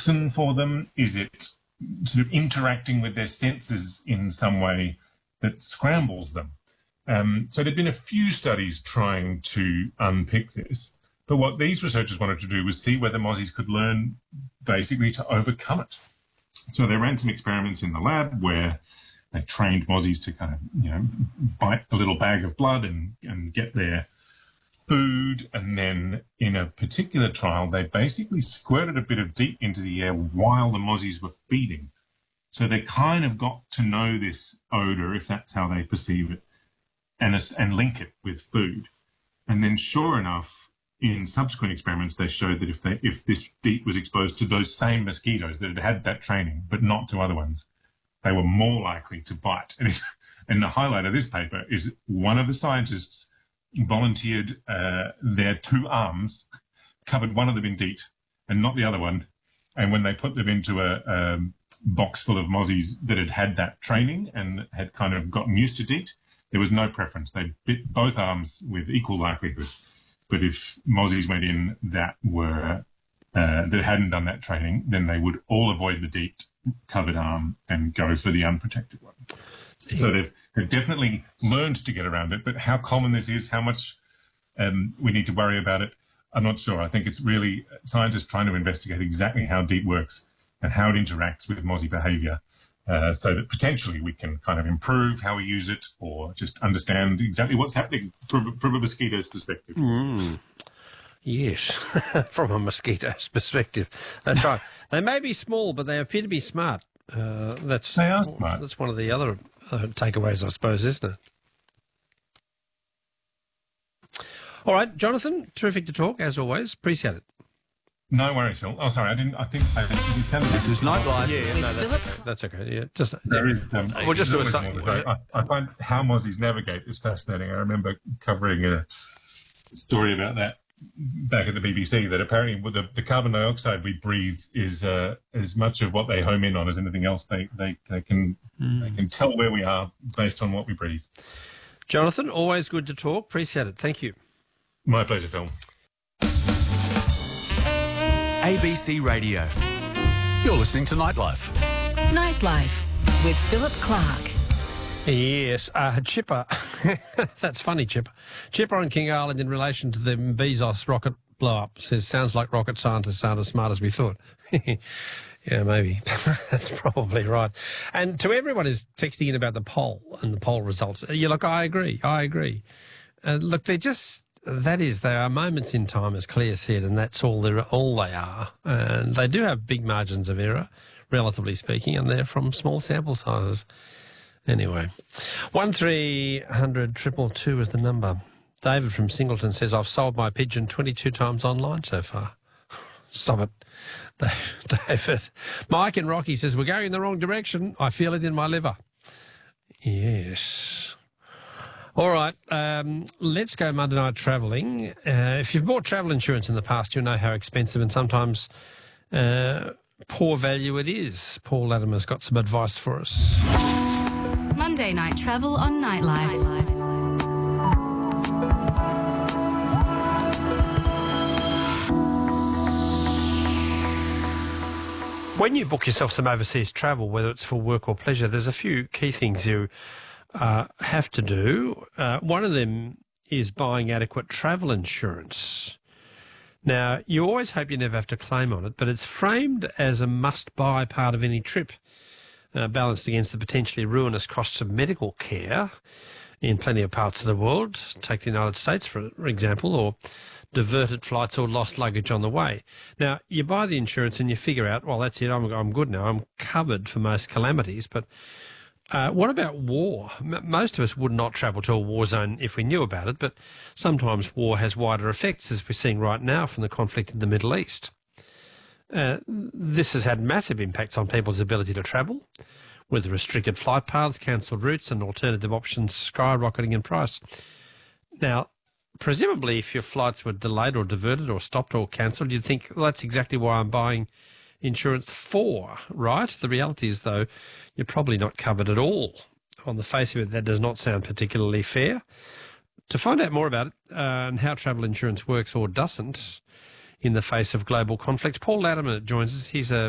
toxin for them? Is it sort of interacting with their senses in some way that scrambles them? So there'd been a few studies trying to unpick this, but what these researchers wanted to do was see whether mozzies could learn basically to overcome it. So they ran some experiments in the lab where they trained mozzies to kind of, bite a little bag of blood and get their food. And then in a particular trial, they basically squirted a bit of DEET into the air while the mozzies were feeding. So they kind of got to know this odor, if that's how they perceive it, and link it with food. And then sure enough, in subsequent experiments, they showed that if this DEET was exposed to those same mosquitoes that had that training, but not to other ones, they were more likely to bite. And the highlight of this paper is one of the scientists volunteered their two arms, covered one of them in DEET and not the other one. And when they put them into a box full of mozzies that had that training and had kind of gotten used to DEET, there was no preference. They bit both arms with equal likelihood. But if mozzies went in that hadn't done that training, then they would all avoid the DEET covered arm and go for the unprotected one. So they've definitely learned to get around it, but how common this is, how much we need to worry about it, I'm not sure. I think it's really scientists trying to investigate exactly how DEET works and how it interacts with mozzie behaviour, so that potentially we can kind of improve how we use it or just understand exactly what's happening from a mosquito's perspective. Yes, from a mosquito's perspective. That's right. They may be small, but they appear to be smart. They are smart. That's one of the other takeaways, I suppose, isn't it? All right, Jonathan, terrific to talk, as always. Appreciate it. No worries, Phil. Oh, sorry, This is Nightlife. Yeah, no, that's okay. Yeah, just there is. I find how mozzies navigate is fascinating. I remember covering a story about that back at the BBC. That apparently, with the carbon dioxide we breathe is as much of what they home in on as anything else. They can tell where we are based on what we breathe. Jonathan, always good to talk. Appreciate it. Thank you. My pleasure, Phil. ABC Radio. You're listening to Nightlife. Nightlife with Philip Clark. Yes, Chipper. That's funny, Chipper. Chipper on King Island in relation to the Bezos rocket blow-up says, sounds like rocket scientists aren't as smart as we thought. Yeah, maybe. That's probably right. And to everyone who's texting in about the poll and the poll results, look, I agree. Look, they are moments in time, as Claire said, and that's all they are. And they do have big margins of error, relatively speaking, and they're from small sample sizes. Anyway, 1300 222 is the number. David from Singleton says, I've sold my pigeon 22 times online so far. Stop it, David. Mike in Rocky says, we're going in the wrong direction. I feel it in my liver. Yes. All right, let's go Monday night travelling. If you've bought travel insurance in the past, you'll know how expensive and sometimes poor value it is. Paul Latimer's got some advice for us. Monday night travel on Nightlife. When you book yourself some overseas travel, whether it's for work or pleasure, there's a few key things you have to do. One of them is buying adequate travel insurance. Now, you always hope you never have to claim on it, but it's framed as a must-buy part of any trip, balanced against the potentially ruinous costs of medical care in plenty of parts of the world. Take the United States, for example, or diverted flights or lost luggage on the way. Now, you buy the insurance and you figure out, well, that's it, I'm good now, I'm covered for most calamities, but what about war? Most of us would not travel to a war zone if we knew about it, but sometimes war has wider effects, as we're seeing right now from the conflict in the Middle East. This has had massive impacts on people's ability to travel, with restricted flight paths, cancelled routes and alternative options skyrocketing in price. Now, presumably if your flights were delayed or diverted or stopped or cancelled, you'd think, well, that's exactly why I'm buying insurance for, right? The reality is, though, you're probably not covered at all. On the face of it, that does not sound particularly fair. To find out more about it and how travel insurance works or doesn't in the face of global conflict, Paul Latimer joins us. He's a